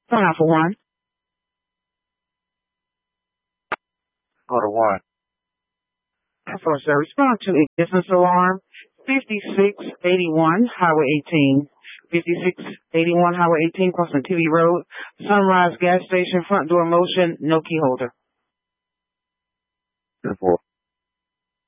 File for one. Order 1. First, sir, respond to a business alarm. 5681 Highway 18. 5681 Highway 18, crossing TV Road. Sunrise gas station, front door motion, no key holder. 10-4.